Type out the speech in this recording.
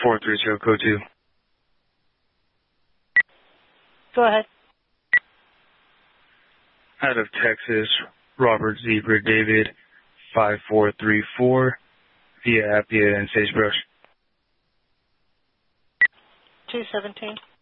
430 code 2. Go ahead. Out of Texas, Robert Zebra David 5434 via Appia and Sagebrush. 217.